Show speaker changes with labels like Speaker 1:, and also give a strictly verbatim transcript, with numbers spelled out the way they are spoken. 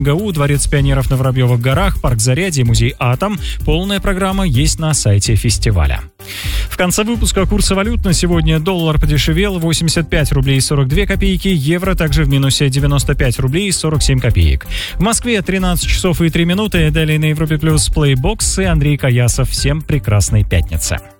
Speaker 1: ГАУ, Дворец пионеров на Воробьевых горах, парк Зарядье, музей «Атом». Полная программа есть на сайте фестиваля. В конце выпуска курсы валют на сегодня: доллар подешевел восемьдесят пять рублей сорок две копейки, евро также в минусе девяносто пять рублей сорок семь копеек. В Москве тринадцать часов и три минуты. Далее на Европе Плюс Плейбокс и Андрей Каясов. Всем прекрасной пятницы.